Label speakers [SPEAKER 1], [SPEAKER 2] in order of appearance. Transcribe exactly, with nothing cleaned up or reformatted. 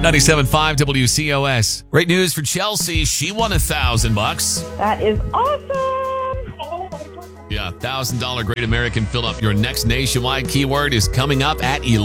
[SPEAKER 1] ninety-seven point five W C O S. Great news for Chelsea. She won a thousand bucks.
[SPEAKER 2] That is awesome.
[SPEAKER 1] Yeah, one thousand dollars Great American Fill Up. Your next nationwide keyword is coming up at eleven.